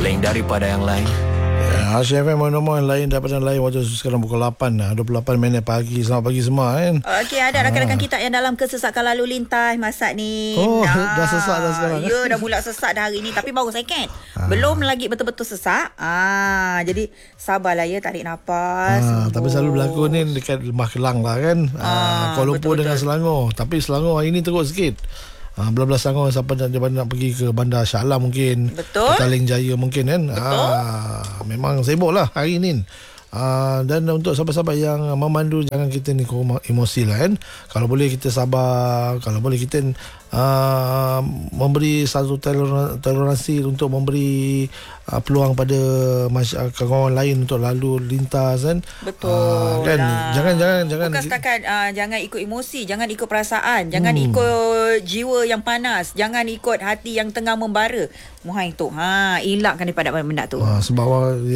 lain daripada yang lain. Asia FM mana-mana lain daripada yang lain. Waktu sekarang pukul 8 28 minit pagi. Selamat pagi semua kan. Okey, ada rakan-rakan kita yang dalam kesesakan lalu lintas masa ni. Dah sesak dah sekarang. Ya, dah mula sesak dah hari ni. Tapi baru second. Belum lagi betul-betul sesak. Jadi sabarlah ya, tarik nafas. Tapi selalu berlaku ni dekat Lembah Kelang lah kan. Kuala Lumpur dengan Selangor. Tapi Selangor hari ni teruk sikit. Belah-belah Selangor siapa nak pergi ke Bandar Shah Alam mungkin. Betul. Petaling Jaya mungkin kan. Memang sibuk lah hari ni. Dan untuk sahabat-sahabat yang memandu, jangan kita ni emosi lah kan. Kalau boleh kita sabar. Kalau boleh kita memberi satu toleransi untuk memberi peluang pada kawan lain untuk lalu lintas kan. Betul kan? lah. Jangan bukan setakat jangan ikut emosi, jangan ikut perasaan, jangan ikut jiwa yang panas, jangan ikut hati yang tengah membara. Mohon tu elakkan daripada benda tu. Sebab